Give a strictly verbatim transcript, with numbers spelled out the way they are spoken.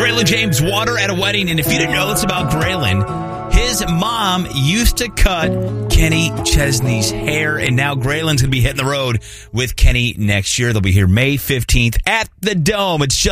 Graylin James Water at a wedding. And if you didn't know this about Graylin, his mom used to cut Kenny Chesney's hair. And now Graylin's going to be hitting the road with Kenny next year. They'll be here May fifteenth at the Dome. It's just